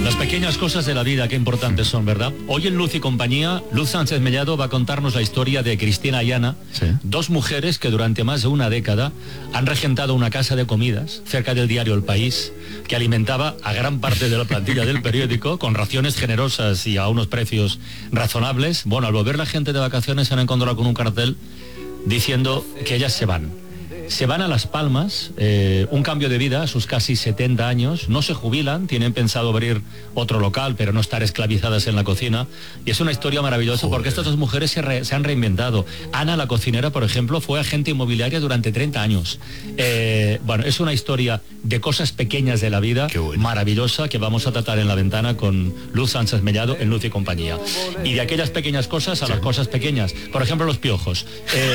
Las pequeñas cosas de la vida, qué importantes son, ¿verdad? Hoy en Luz y Compañía, Luz Sánchez Mellado va a contarnos la historia de Cristina y Ana, sí, dos mujeres que durante más de una década han regentado una casa de comidas cerca del diario El País, que alimentaba a gran parte de la plantilla del periódico con raciones generosas y a unos precios razonables. Bueno, al volver la gente de vacaciones se han encontrado con un cartel diciendo que ellas se van. Se van a Las Palmas, un cambio de vida a sus casi 70 años, no se jubilan, tienen pensado abrir otro local, pero no estar esclavizadas en la cocina. Y es una historia maravillosa porque estas dos mujeres se han reinventado. Ana, la cocinera, por ejemplo, fue agente inmobiliaria durante 30 años. Bueno, es una historia de cosas pequeñas de la vida, bueno, maravillosa, que vamos a tratar en La Ventana con Luz Sánchez Mellado en Luz y Compañía. Y de aquellas pequeñas cosas a las cosas pequeñas. Por ejemplo, los piojos.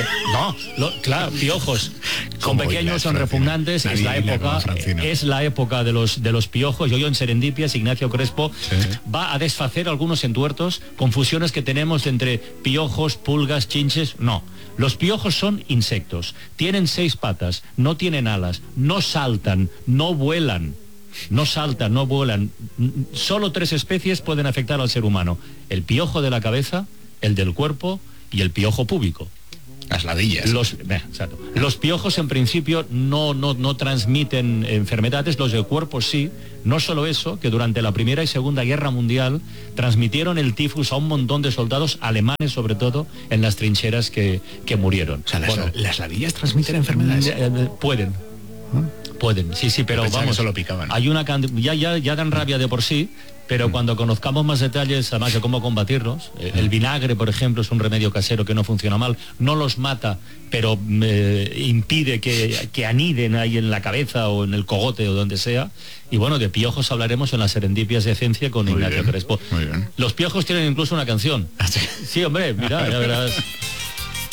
Claro, piojos. Son pequeños, son repugnantes, es la época de los piojos. Yo en Serendipias, Ignacio Crespo va a desfacer algunos entuertos, confusiones que tenemos entre piojos, pulgas, chinches. No, los piojos son insectos, tienen 6 patas, no tienen alas, no saltan, no vuelan. No saltan, no vuelan. Solo 3 especies pueden afectar al ser humano: el piojo de la cabeza, el del cuerpo y el piojo púbico. Las ladillas. Los piojos en principio no transmiten enfermedades, los del cuerpo sí. No solo eso, que durante la Primera y Segunda Guerra Mundial transmitieron el tifus a un montón de soldados alemanes, sobre todo en las trincheras que murieron. O sea, ¿las ladillas transmiten enfermedades? Pueden. Pueden, sí, pero vamos, solo picaban. Hay una ya dan rabia de por sí, pero cuando conozcamos más detalles, además de cómo combatirlos, el vinagre, por ejemplo, es un remedio casero que no funciona mal, no los mata, pero impide que aniden ahí en la cabeza o en el cogote o donde sea. Y bueno, de piojos hablaremos en las Serendipias de Ciencia con Ignacio Crespo. Muy bien. Los piojos tienen incluso una canción. Sí, hombre, mira, ya verás.